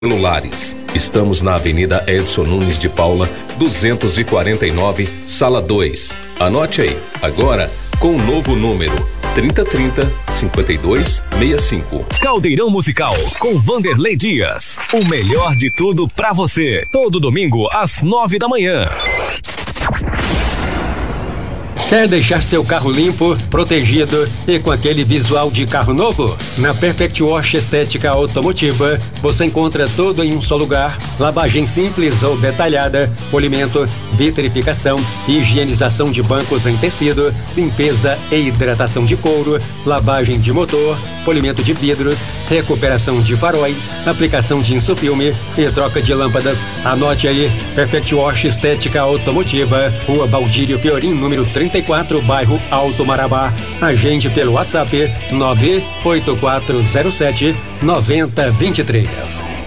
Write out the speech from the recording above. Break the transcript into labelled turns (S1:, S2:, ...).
S1: Celulares. Estamos na Avenida Edson Nunes de Paula, 249, Sala 2. Anote aí, agora com o novo número 3030-5265.
S2: Caldeirão Musical com Vanderlei Dias. O melhor de tudo pra você. Todo domingo às 9 da manhã.
S3: Quer deixar seu carro limpo, protegido e com aquele visual de carro novo? Na Perfect Wash Estética Automotiva, você encontra tudo em um só lugar: lavagem simples ou detalhada, polimento, vitrificação, higienização de bancos em tecido, limpeza e hidratação de couro, lavagem de motor, polimento de vidros, recuperação de faróis, aplicação de insufilme e troca de lâmpadas. Anote aí: Perfect Wash Estética Automotiva, Rua Baldírio Piorim, número 34, bairro Alto Marabá. Agende pelo WhatsApp 98407 9023.